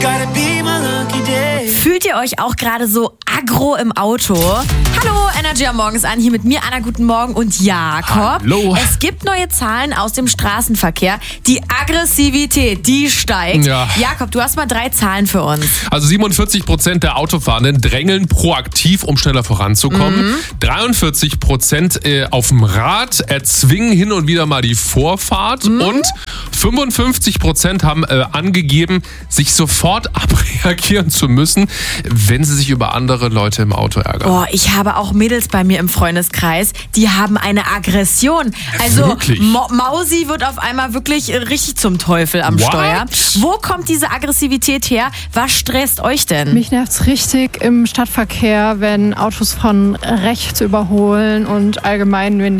Fühlt ihr euch auch gerade so aggro im Auto? Hallo, Energy am Morgens an, hier mit mir, Anna, guten Morgen und Jakob. Hallo. Es gibt neue Zahlen aus dem Straßenverkehr. Die Aggressivität, die steigt. Ja. Jakob, du hast mal 3 Zahlen für uns. Also 47% der Autofahrenden drängeln proaktiv, um schneller voranzukommen. 43% auf dem Rad erzwingen hin und wieder mal die Vorfahrt. Und 55% haben angegeben, sich sofort abreagieren zu müssen, wenn sie sich über andere Leute im Auto ärgern. Oh, ich habe auch Mädels bei mir im Freundeskreis, die haben eine Aggression. Also Wirklich? Mausi wird auf einmal wirklich richtig zum Teufel am What? Steuer. Wo kommt diese Aggressivität her? Was stresst euch denn? Mich nervt's richtig im Stadtverkehr, wenn Autos von rechts überholen und allgemein, wenn